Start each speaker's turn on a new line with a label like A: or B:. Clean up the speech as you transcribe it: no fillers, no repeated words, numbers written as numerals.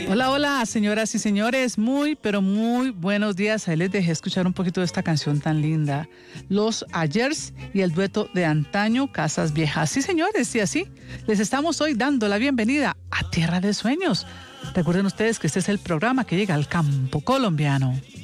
A: Hola, hola, señoras y señores, muy, pero muy buenos días. Ahí les dejé escuchar un poquito de esta canción tan linda. Los Ayers y el dueto de antaño, Casas Viejas. Sí, señores, y así les estamos hoy dando la bienvenida a Tierra de Sueños. Recuerden ustedes que este es el programa que llega al campo colombiano.